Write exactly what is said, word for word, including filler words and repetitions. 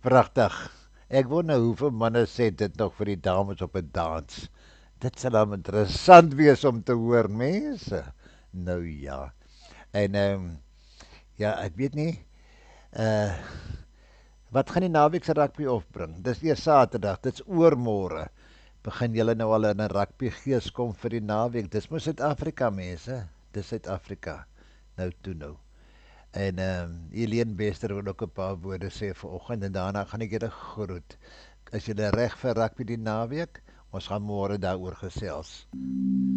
Pragtig. Ek wonder hoeveel manne sê dit nog vir die dames op 'n dans. Dit sal dan interessant wees om te hoor, mense. Nou ja. En ehm um, ja, ek weet nie uh wat gaan die naweek se rugby opbring. Dis eers Saterdag, dit's oormôre. Begin julle nou al in 'n rugby gees kom vir die naweek. Dis mos Suid-Afrika mense. Dis Suid-Afrika. Nou toe nou. En ehm um, Eileen Bester wil ook 'n paar woorde sê vanoggend en daarna gaan ek julle groet. Is julle reg vir rugby die naweek? Ons gaan môre daaroor gesels.